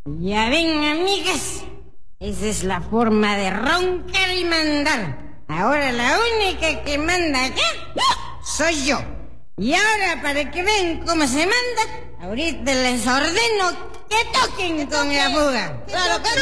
Ya ven, amigas, esa es la forma de roncar y mandar. Ahora la única que manda acá soy yo. Y ahora, para que vean cómo se manda, ahorita les ordeno que toquen con la fuga. Claro que